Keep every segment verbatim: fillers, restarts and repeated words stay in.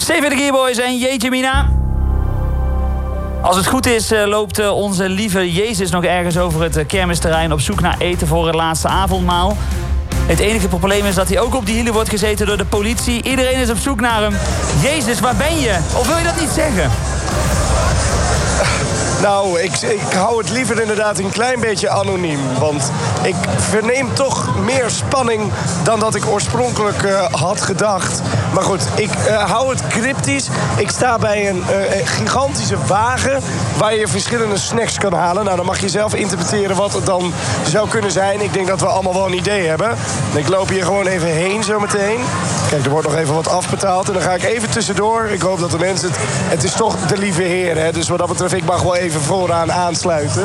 Steven de Gearboys en Jeetje Mina. Als het goed is, loopt onze lieve Jezus nog ergens over het kermisterrein op zoek naar eten voor het laatste avondmaal. Het enige probleem is dat hij ook op die hielen wordt gezeten door de politie. Iedereen is op zoek naar hem. Jezus, waar ben je? Of wil je dat niet zeggen? Nou, ik, ik hou het liever inderdaad een klein beetje anoniem. Want ik verneem toch meer spanning dan dat ik oorspronkelijk uh, had gedacht. Maar goed, ik uh, hou het cryptisch. Ik sta bij een uh, gigantische wagen waar je verschillende snacks kan halen. Nou, dan mag je zelf interpreteren wat het dan zou kunnen zijn. Ik denk dat we allemaal wel een idee hebben. Ik loop hier gewoon even heen zo meteen. Kijk, er wordt nog even wat afbetaald. En dan ga ik even tussendoor. Ik hoop dat de mensen het... Het is toch de lieve Heer, hè. Dus wat dat betreft, ik mag wel even vooraan aansluiten.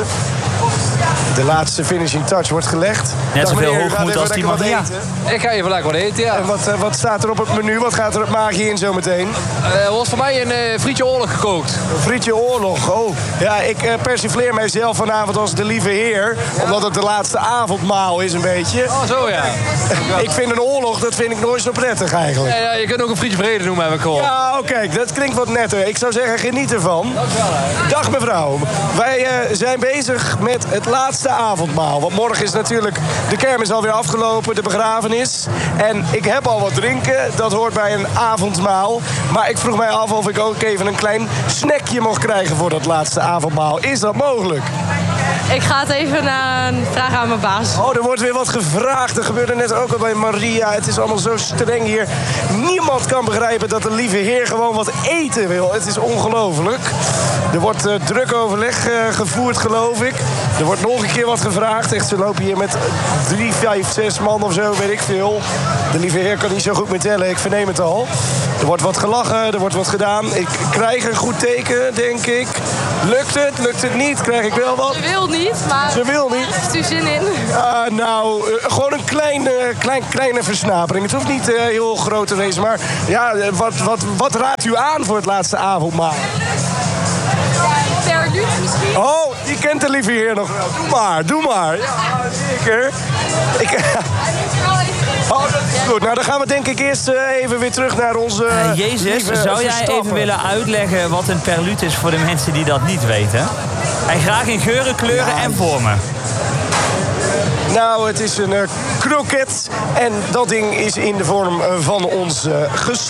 De laatste finishing touch wordt gelegd. Net zoveel hoogmoed als die Maria. Ik ga even lekker wat eten, ja. En wat, uh, wat staat er op het menu? Wat gaat er het maagje in zometeen? Er uh, wordt voor mij een uh, frietje oorlog gekookt. Een frietje oorlog, oh. Ja, ik uh, persifleer mijzelf vanavond als de lieve Heer. Ja. Omdat het de laatste avondmaal is een beetje. Oh, zo ja. Ik vind een oorlog, dat vind ik nooit zo prettig eigenlijk. Ja, ja, je kunt ook een frietje vrede noemen, heb ik gehoord. Ja, oké, okay, dat klinkt wat netter. Ik zou zeggen, geniet ervan. Dankjewel, hè. Dag mevrouw. Wij uh, zijn bezig met het laatste avondmaal. Want morgen is natuurlijk de kermis alweer afgelopen, de begrafenis. En ik heb al wat drinken, dat hoort bij een avondmaal. Maar ik vroeg mij af of ik ook even een klein snackje mocht krijgen voor dat laatste avondmaal. Is dat mogelijk? Ik ga het even uh, vragen aan mijn baas. Oh, er wordt weer wat gevraagd. Dat gebeurde net ook al bij Maria. Het is allemaal zo streng hier. Niemand kan begrijpen dat de lieve Heer gewoon wat eten wil. Het is ongelooflijk. Er wordt uh, druk overleg uh, gevoerd, geloof ik. Er wordt nog een keer wat gevraagd. Echt, ze lopen hier met drie, vijf, zes man of zo, weet ik veel. De lieve Heer kan niet zo goed meer tellen. Ik verneem het al. Er wordt wat gelachen, er wordt wat gedaan. Ik krijg een goed teken, denk ik. Lukt het? Lukt het niet? Krijg ik wel wat? Ze wil niet, maar... Ze wil niet? Heeft u zin in? Uh, nou, uh, gewoon een kleine, klein, kleine versnapering. Het hoeft niet uh, heel groot te wezen, maar ja, wat, wat, wat raadt u aan voor het laatste avondmaal? Perluut misschien? Oh, die kent de lieve Heer nog wel. Doe maar, doe maar. Ja, zeker. Ik... Oh, dat is goed. Nou, dan gaan we denk ik eerst uh, even weer terug naar onze... Uh, Jezus, zou jij even willen uitleggen wat een perluut is voor de mensen die dat niet weten? En graag in geuren, kleuren ja. en vormen. Nou, het is een uh, kroket. En dat ding is in de vorm uh, van ons uh, geslacht.